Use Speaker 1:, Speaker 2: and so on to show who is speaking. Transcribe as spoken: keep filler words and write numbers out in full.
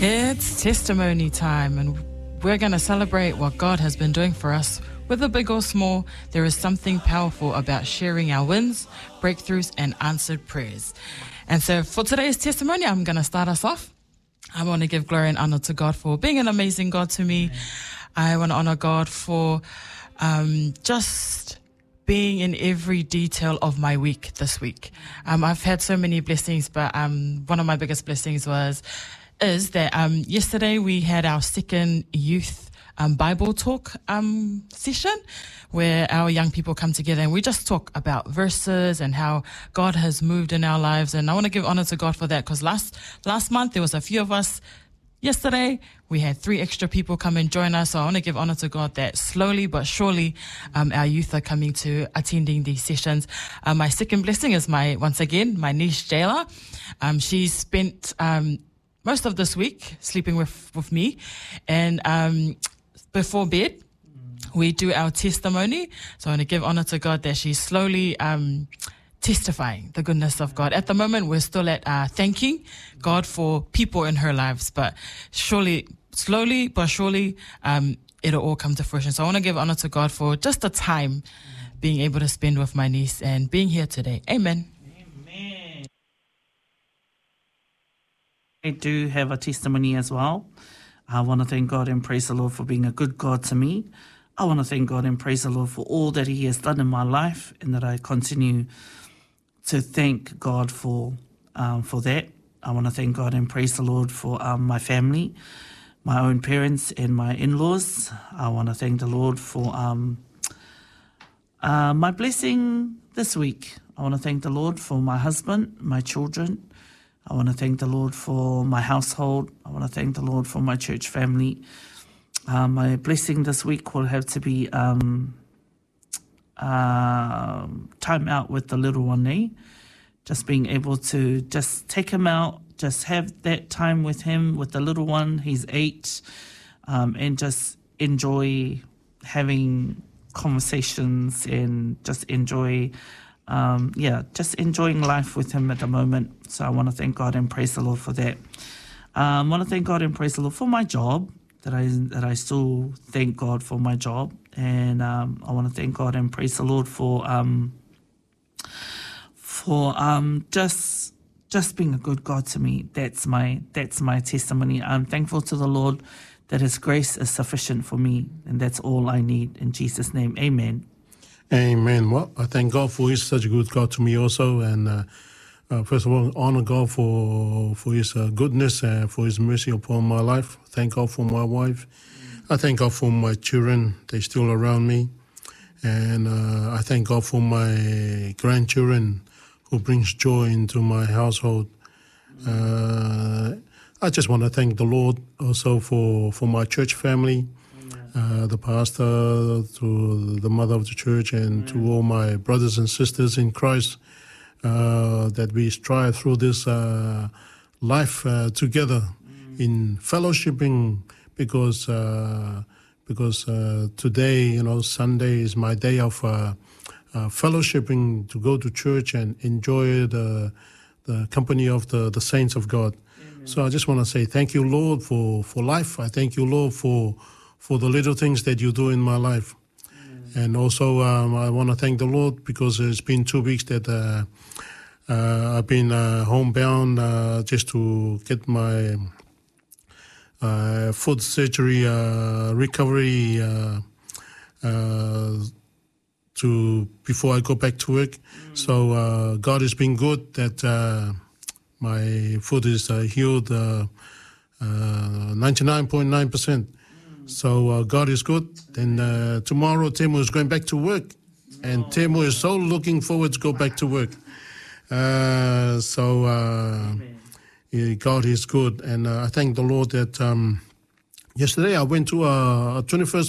Speaker 1: It's testimony time, and we're going to celebrate what God has been doing for us. Whether big or small, there is something powerful about sharing our wins, breakthroughs, and answered prayers. And so for today's testimony, I'm going to start us off. I want to give glory and honor to God for being an amazing God to me. Amen. I want to honor God for um, just being in every detail of my week this week. Um, I've had so many blessings, but um, one of my biggest blessings was is that um, yesterday we had our second youth um, Bible talk um, session where our young people come together and we just talk about verses and how God has moved in our lives. And I want to give honor to God for that, because last last month there was a few of us. Yesterday, we had three extra people come and join us. So I want to give honor to God that slowly but surely um, our youth are coming to attending these sessions. Uh, my second blessing is my, once again, my niece, Jayla. Um, she spent um, most of this week sleeping with, with me. And um, before bed, we do our testimony. So I want to give honor to God that she's slowly Um, testifying the goodness of God. At the moment, we're still at uh, thanking God for people in her lives, but surely, slowly but surely, um, it'll all come to fruition. So I want to give honor to God for just the time being able to spend with my niece and being here today. Amen.
Speaker 2: Amen. I do have a testimony as well. I want to thank God and praise the Lord for being a good God to me. I want to thank God and praise the Lord for all that He has done in my life, and that I continue to thank God for um, for that. I want to thank God and praise the Lord for um, my family, my own parents and my in-laws. I want to thank the Lord for um, uh, my blessing this week. I want to thank the Lord for my husband, my children. I want to thank the Lord for my household. I want to thank the Lord for my church family. Uh, my blessing this week will have to be um, uh, time out with the little one, eh? Just being able to just take him out, just have that time with him, with the little one. He's eight, um, and just enjoy having conversations and just enjoy, um, yeah, just enjoying life with him at the moment. So I want to thank God and praise the Lord for that. Um, I want to thank God and praise the Lord for my job. That I that I still thank God for my job, and um, I want to thank God and praise the Lord for um, for um, just just being a good God to me. That's my that's my testimony. I'm thankful to the Lord that His grace is sufficient for me, and that's all I need. In Jesus' name, Amen.
Speaker 3: Amen. Well, I thank God for He's such a good God to me also, and uh, uh, first of all, honor God for for His uh, goodness and for His mercy upon my life. Thank God for my wife. I thank God for my children. They're still around me. And uh, I thank God for my grandchildren who brings joy into my household. Uh, I just want to thank the Lord also for, for my church family, uh, the pastor, to the mother of the church, and to all my brothers and sisters in Christ, uh, that we strive through this uh, life uh, together in fellowshipping, because uh, because uh, today, you know, Sunday is my day of uh, uh, fellowshipping, to go to church and enjoy the the company of the, the saints of God. Amen. So I just want to say thank you, Lord, for, for life. I thank you, Lord, for for the little things that you do in my life. Amen. And also um, I want to thank the Lord because it's been two weeks that uh, uh, I've been uh, homebound uh, just to get my Uh, foot surgery uh, recovery uh, uh, to before I go back to work. Mm. So uh, God has been good that uh, my foot is uh, healed uh, uh, ninety-nine point nine percent. Mm. So uh, God is good. Then uh, tomorrow Temu is going back to work, and Temu is so looking forward to go back to work. Uh, so. Uh, God is good, and uh, I thank the Lord that um, yesterday I went to a, a twenty-first